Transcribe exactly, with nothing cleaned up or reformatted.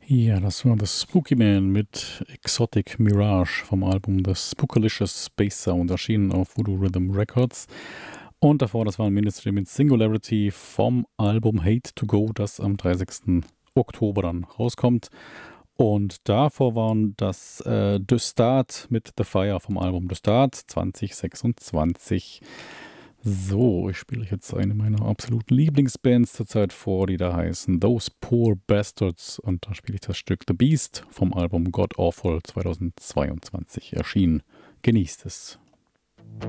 Ja, das war The Spooky Man mit Exotic Mirage vom Album The Spookalicious Space Sound, erschienen auf Voodoo Rhythm Records. Und davor, das war ein Ministry mit Singularity vom Album Hate to Go, das am dreißigsten Oktober dann rauskommt. Und davor waren das äh, The Start mit The Fire vom Album The Start zwanzig sechsundzwanzig. So, ich spiele jetzt eine meiner absoluten Lieblingsbands zurzeit vor, die da heißen Those Poor Bastards. Und da spiele ich das Stück The Beast vom Album God Awful zweitausendzweiundzwanzig erschienen. Genießt es.